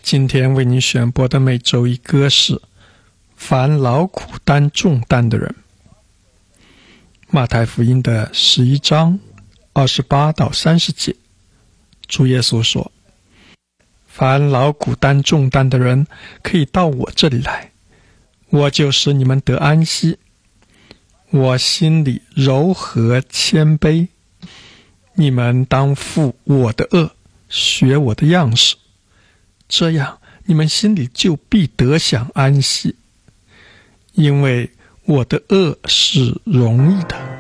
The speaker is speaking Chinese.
今天为你选播的每周一歌是凡劳苦担重担的人。马太福音的11章28到30节，主耶稣说，凡劳苦担重担的人可以到我这里来，我就使你们得安息。我心里柔和谦卑，你们当负我的恶，学我的样式，这样你们心里就必得享安息，因为我的恶是容易的，